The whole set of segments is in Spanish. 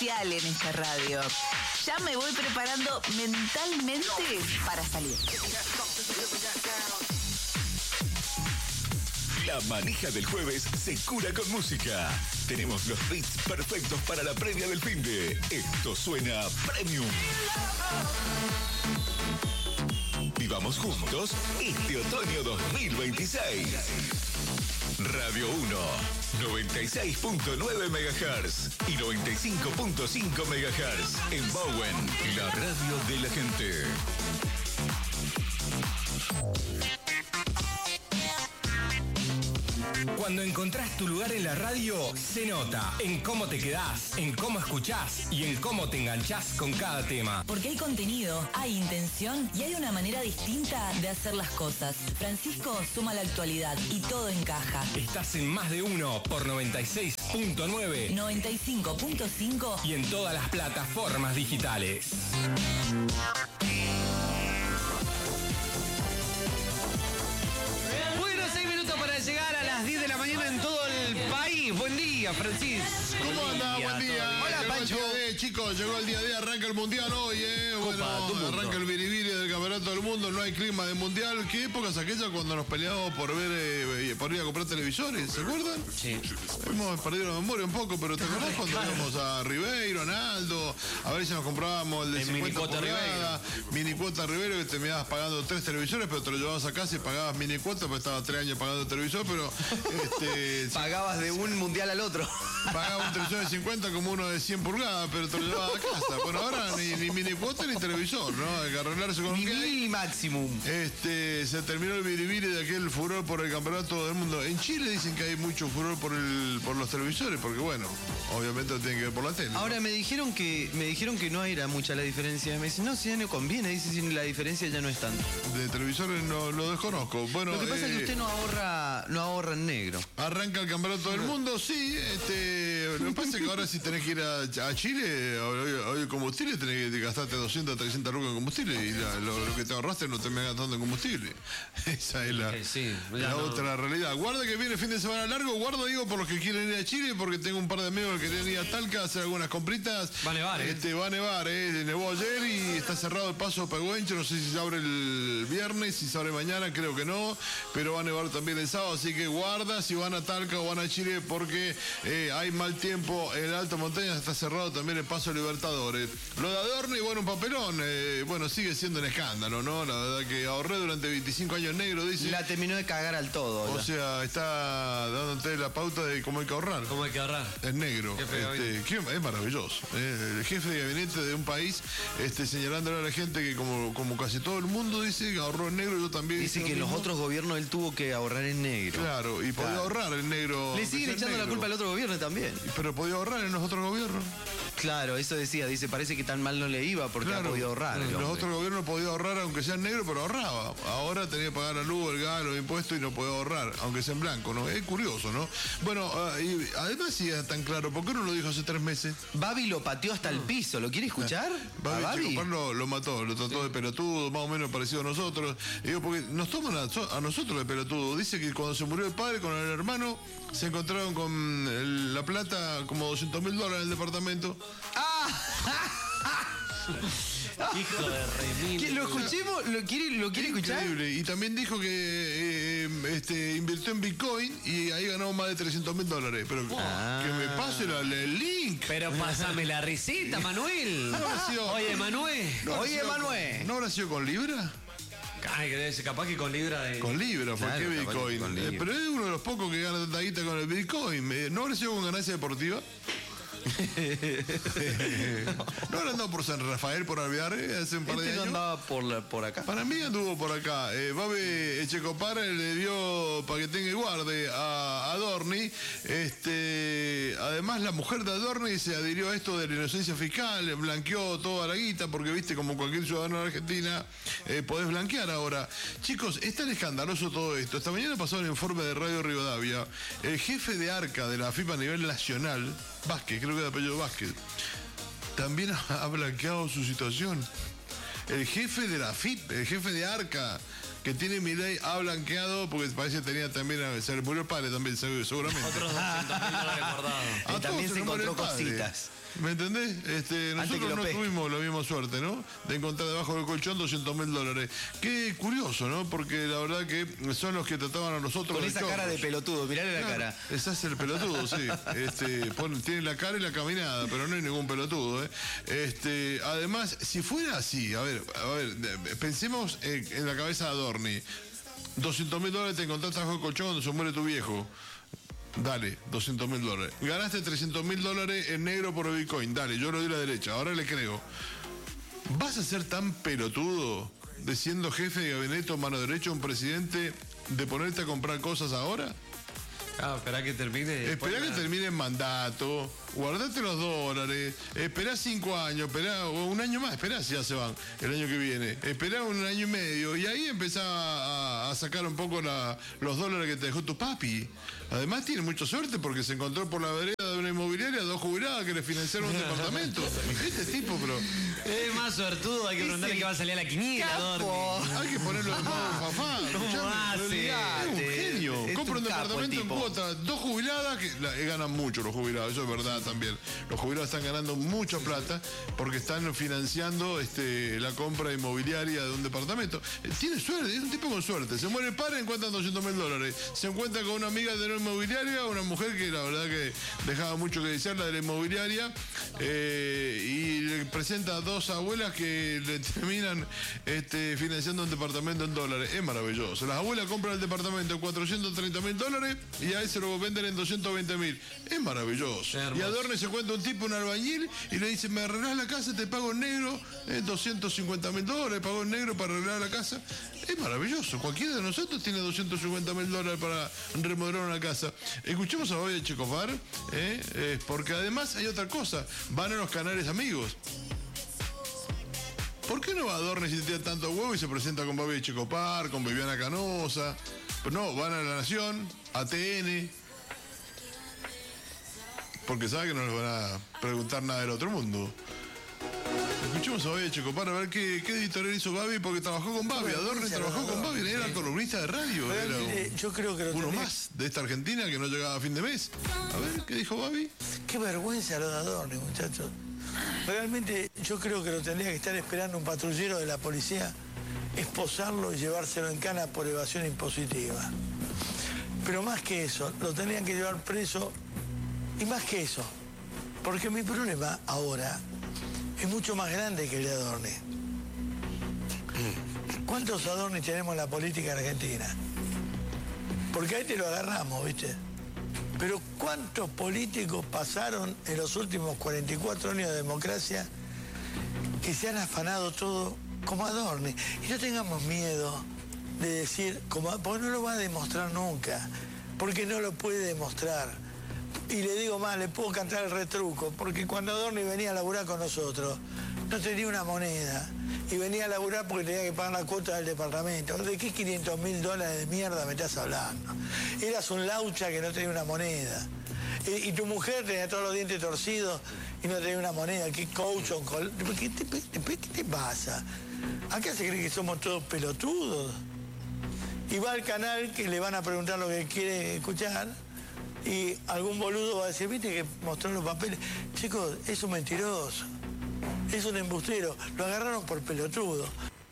especial en esta radio. Ya me voy preparando mentalmente para salir. La manija del jueves se cura con música. Tenemos los beats perfectos para la previa del finde. Esto suena Premium. Vivamos juntos este otoño 2026. Radio 1, 96.9 MHz y 95.5 MHz en Bowen, la radio de la gente. Cuando encontrás tu lugar en la radio, se nota en cómo te quedás, en cómo escuchás y en cómo te enganchás con cada tema. Porque hay contenido, hay intención y hay una manera distinta de hacer las cosas. Francisco suma la actualidad y todo encaja. Estás en Más de Uno por 96.9, 95.5 y en todas las plataformas digitales. Bueno, 6 minutos para llegar a las 10 de la mañana en todo el país. Buen día, Francisco. ¿Cómo anda? Buen día. Hola, Llegó Pancho. el día D, chicos, llegó el día D, arranca el mundial hoy, Bueno, arranca el biribiri del campeonato del mundo, no hay clima de mundial. ¿Qué épocas aquellas cuando nos peleábamos por ver, por ir a comprar televisores? ¿Se acuerdan? Sí. Hemos perdido la memoria un poco, pero ¿te acordás cuando íbamos a Ribeiro, Naldo? A ver si nos comprábamos el de 50 minicuota pulgadas, minicuota Ribeiro, que terminabas pagando 3 televisores, pero te lo llevabas a casa y pagabas minicuota, porque estaba 3 años pagando el televisor, pero Pagabas de un mundial al otro. pagaba un televisor de 50 como uno de 100 pulgadas, pero te lo llevabas a casa. Bueno, ahora ni minicuota ni televisor, ¿no? Hay que arreglarse con un Mini maximum. se terminó el biribiri de aquel furor por el campeonato del mundo. En Chile dicen que hay mucho furor por los televisores, porque bueno, obviamente lo tienen que ver por la tele. Ahora me dijeron que no era mucha la diferencia. Me dicen, no, si ya no conviene, dice, si la diferencia ya no es tanta. De televisores no lo desconozco. Bueno, Lo que pasa es que usted no ahorra en negro. arranca el campeonato del mundo, sí. Lo que pasa es que ahora si tenés que ir a Chile, hoy combustible tenés que gastarte 200, 300 lucas en combustible y lo que te ahorraste no te me gastando en combustible. Esa es la otra realidad. Guarda que viene el fin de semana largo, guarda digo por los que quieren ir a Chile, porque tengo un par de amigos que querían ir a Talca a hacer algunas compritas. Va a nevar, Va a nevar, nevó ayer y está cerrado el paso a Pehuenche, no sé si se abre el viernes, si se abre mañana, creo que no, pero va a nevar también el sábado, así que guarda si van a Talca o van a Chile porque hay mal tiempo en la alta montaña, está cerrado también el paso Libertadores. Lo de Adorni, bueno, un papelón, sigue siendo un escándalo, ¿no? La verdad que ahorré durante 25 años negro, dice. La terminó de cagar al todo. O sea, está dándote la pauta de cómo hay que ahorrar. ¿Cómo hay que ahorrar? Es negro. Jefe de gabinete. Es maravilloso. El jefe de gabinete de un país señalándole a la gente que como casi todo el mundo dice que ahorró en negro, yo también. Dice que en los otros gobiernos él tuvo que ahorrar en negro. Claro, y podía ahorrar en negro. Le siguen echando la culpa al otro gobierno también. Pero podía ahorrar en los otros gobiernos. Claro, eso decía, dice, parece que tan mal no le iba porque ha podido ahorrar. En los otros gobiernos podía ahorrar aunque sea en negro, pero ahorraba. Ahora tenía que pagar la luz, el gas, los impuestos y no podía ahorrar, aunque sea en blanco, ¿no? Es curioso, ¿no? Bueno, y además si es tan claro, ¿por qué no lo dijo hace 3 meses? Babi lo pateó hasta el piso, ¿lo quiere escuchar? Babi Checopar lo mató, lo trató de pelotudo, más o menos parecido a nosotros. Digo, porque nos toman a nosotros de pelotudo. Dice que cuando se murió el padre con el hermano, se encontraron con la plata como $200.000 en el departamento. Hijo de remil. ¿Lo escuchemos? ¿Lo quiere escuchar? Increíble. Y también dijo que invirtió en Bitcoin y ahí ganó más de $300.000. Pero que me pase el link. Pero pásame la receta, Manuel. Oye, Manuel. ¿No habrá sido con Libra? Ay, que debe ser capaz que con Libra de... Con Libra, ¿por qué Bitcoin? Pero es uno de los pocos que gana tanta guita con el Bitcoin. ¿No habrá sido con ganancia deportiva? ¿No habrá andado por San Rafael, por Alvear, hace un par de años? No andaba por acá. Para mí anduvo por acá. Babi Checopar le dio para que tenga y guarde a Adorni. Además, la mujer de Adorni se adhirió a esto de la inocencia fiscal, blanqueó toda la guita, porque viste, como cualquier ciudadano de Argentina, podés blanquear ahora. Chicos, es tan escandaloso todo esto. Esta mañana pasó el informe de Radio Rivadavia. El jefe de ARCA de la AFIP a nivel nacional, Vázquez, creo que de apellido Vázquez, también ha blanqueado su situación. El jefe de la AFIP, el jefe de ARCA, que tiene Milei, ha blanqueado, porque parece que tenía también, se le murió el padre también, seguramente. Otros $200.000 guardados. También se encontró cositas. ¿Me entendés? Nosotros no tuvimos la misma suerte, ¿no? De encontrar debajo del colchón $200.000. Qué curioso, ¿no? Porque la verdad que son los que trataban a nosotros. Con esa cara de pelotudo, mirale la cara. Ese es el pelotudo, sí. Tiene la cara y la caminada, pero no hay ningún pelotudo, además, si fuera así, a ver, pensemos en la cabeza de Adorni. $200.000 te encontraste bajo el colchón cuando se muere tu viejo. Dale, $200.000. Ganaste $300.000 en negro por el Bitcoin. Dale, yo lo doy a la derecha, ahora le creo. ¿Vas a ser tan pelotudo de siendo jefe de gabinete o mano derecha a un presidente de ponerte a comprar cosas ahora? Esperá que termine. Esperá que termine el mandato, guardate los $, esperá 5 años, esperá un año más, esperá si ya se van el año que viene, esperá un año y medio y ahí empezá a sacar un poco los $, que te dejó tu papi. Además tiene mucha suerte porque se encontró por la vereda de una inmobiliaria 2 jubiladas que le financiaron un departamento. Este tipo, pero... Es más suertudo, hay que preguntarle qué va a salir a la quiniela, Adorni. Hay que ponerlo en modo fafá. ¿Cómo hace? Es un genio. Compra un departamento en cuota, 2 jubiladas que ganan mucho los jubilados, eso es verdad también. Los jubilados están ganando mucha plata porque están financiando la compra inmobiliaria de un departamento. Tiene suerte, es un tipo con suerte. Se muere el padre, encuentran $200.000. Se encuentra con una amiga de la inmobiliaria, una mujer que la verdad que dejaba mucho que desear, la de la inmobiliaria, y le presenta a 2 abuelas que le terminan financiando un departamento en $. Es maravilloso. Las abuelas compran el departamento en $430.000 y a él se lo venden en $220.000. Es maravilloso. Y Adorni se encuentra un tipo, un albañil, y le dice, me arreglás la casa, te pago en negro, $250.000, pago en negro para arreglar la casa. Es maravilloso. Cualquiera de nosotros tiene $250.000 para remodelar una casa. Escuchemos a Babi Echecopar, porque además hay otra cosa. Van a los canales amigos. ¿Por qué no va Adorni si tiene tanto huevo y se presenta con Babi Echecopar, con Viviana Canosa? Pues no, van a La Nación, a TN, porque sabe que no les van a preguntar nada del otro mundo. Escuchemos a Babi Echecopar a ver qué editorial hizo Babi, porque trabajó con Babi. Adorni trabajó con Babi, era columnista de radio. Yo creo que uno más de esta Argentina que no llegaba a fin de mes. A ver, ¿qué dijo Babi? Qué vergüenza lo de Adorni, muchachos. Realmente yo creo que lo tendría que estar esperando un patrullero de la policía, esposarlo y llevárselo en cana por evasión impositiva. Pero más que eso, lo tendrían que llevar preso, y más que eso, porque mi problema ahora es mucho más grande que el de Adorni. ¿Cuántos Adorni tenemos en la política argentina? Porque ahí te lo agarramos, ¿viste? Pero ¿cuántos políticos pasaron en los últimos 44 años de democracia que se han afanado todo como Adorni? Y no tengamos miedo de decir, porque no lo va a demostrar nunca, porque no lo puede demostrar. Y le digo más, le puedo cantar el retruco, porque cuando Adorni venía a laburar con nosotros, no tenía una moneda. Y venía a laburar porque tenía que pagar la cuota del departamento. ¿De qué $500.000 de mierda me estás hablando? Eras un laucha que no tenía una moneda. Y tu mujer tenía todos los dientes torcidos y no tenía una moneda. ¿Qué coach? ¿Qué te pasa? Acá se cree que somos todos pelotudos. Y va al canal que le van a preguntar lo que quiere escuchar y algún boludo va a decir, viste que mostró los papeles. Chicos, es un mentiroso. Es un embustero. Lo agarraron por pelotudo.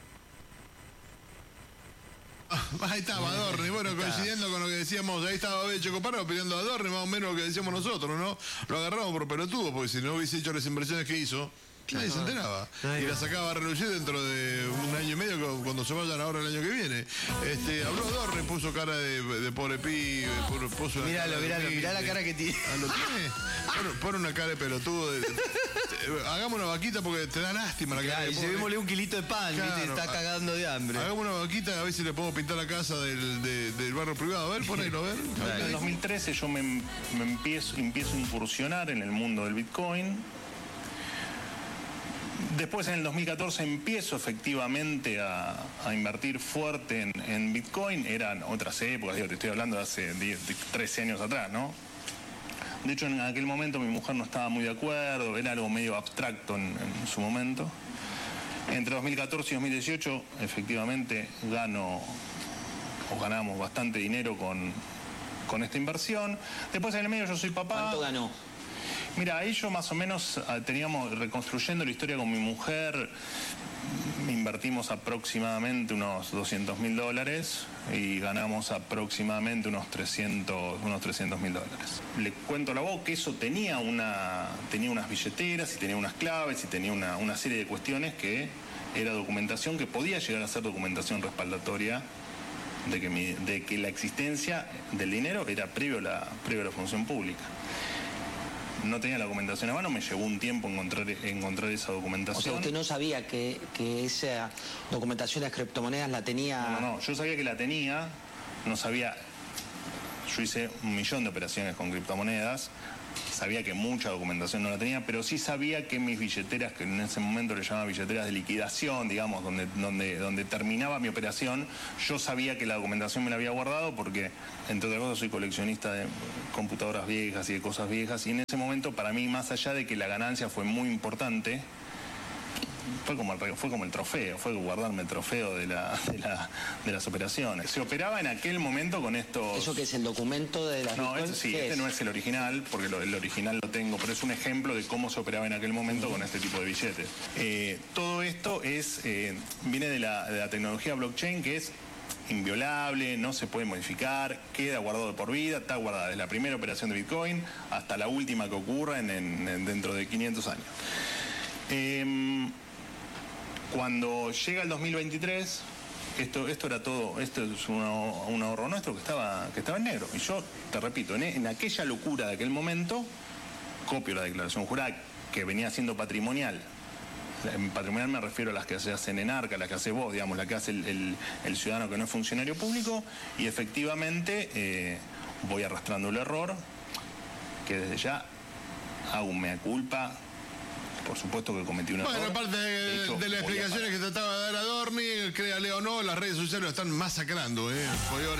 Ahí estaba Adorni, bueno, coincidiendo con lo que decíamos, ahí estaba Babi Echecopar opinando a Adorni, más o menos lo que decíamos nosotros, ¿no? Lo agarramos por pelotudo, porque si no hubiese hecho las inversiones que hizo, nadie se enteraba. Y la sacaba a relucir dentro de un año y medio, cuando se vayan ahora el año que viene. Habló Adorni, puso cara de pobre pibe, puso mirá la cara que tiene. ¿Lo tiene? Pone una cara de pelotudo. Hagamos una vaquita porque te da lástima la cara. Y llevémosle un kilito de pan, ¿viste? Está cagando de hambre. Hagamos una vaquita a ver si le podemos pintar la casa del barrio privado. A ver, ponelo, a ver. En el 2013 yo me empiezo a incursionar en el mundo del Bitcoin. Después en el 2014 empiezo efectivamente a invertir fuerte en Bitcoin. Eran otras épocas, te estoy hablando de hace 13 años atrás, ¿no? De hecho, en aquel momento mi mujer no estaba muy de acuerdo, era algo medio abstracto en su momento. Entre 2014 y 2018, efectivamente, ganamos bastante dinero con esta inversión. Después en el medio yo soy papá. ¿Cuánto ganó? Mira, ahí yo más o menos teníamos, reconstruyendo la historia con mi mujer, invertimos aproximadamente unos $200.000 y ganamos aproximadamente unos $300.000. Le cuento a la voz que eso tenía unas billeteras y tenía unas claves y tenía una serie de cuestiones que era documentación que podía llegar a ser documentación respaldatoria de que la existencia del dinero era previo a la función pública. No tenía la documentación a mano, me llevó un tiempo encontrar esa documentación. O sea, usted no sabía que esa documentación de las criptomonedas la tenía... No, yo sabía que la tenía, no sabía... Yo hice 1.000.000 de operaciones con criptomonedas, sabía que mucha documentación no la tenía, pero sí sabía que mis billeteras, que en ese momento le llamaba billeteras de liquidación, digamos, donde terminaba mi operación, yo sabía que la documentación me la había guardado porque, entre otras cosas, soy coleccionista de computadoras viejas y de cosas viejas, y en ese momento, para mí, más allá de que la ganancia fue muy importante, fue como el trofeo, fue guardarme el trofeo de las operaciones. Se operaba en aquel momento con estos... ¿Eso que es el documento de las... No, este sí, este no es el original, porque el original lo tengo, pero es un ejemplo de cómo se operaba en aquel momento con este tipo de billetes. Todo esto viene de la tecnología blockchain, que es inviolable, no se puede modificar, queda guardado de por vida, está guardada desde la primera operación de Bitcoin hasta la última que ocurra dentro de 500 años. Cuando llega el 2023, esto era todo, esto es un ahorro nuestro que estaba en negro. Y yo, te repito, en aquella locura de aquel momento, copio la declaración jurada que venía siendo patrimonial. En patrimonial me refiero a las que se hacen en ARCA, las que hace vos, digamos, la que hace el ciudadano que no es funcionario público, y efectivamente voy arrastrando el error, que desde ya hago un mea culpa. Por supuesto que cometí un error. Bueno, aparte de las explicaciones que trataba de dar a Dorni, créale o no, las redes sociales lo están masacrando, Podría haber